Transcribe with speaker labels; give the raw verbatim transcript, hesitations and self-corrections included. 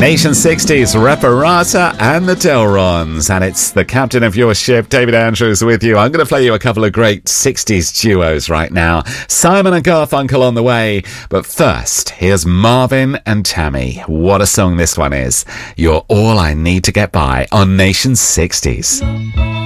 Speaker 1: Nation sixties, Reparata and the Delrons. And it's the captain of your ship, David Andrews, with you. I'm going to play you a couple of great sixties duos right now. Simon and Garfunkel on the way. But first, here's Marvin and Tammy. What a song this one is. You're all I need to get by on Nation sixties.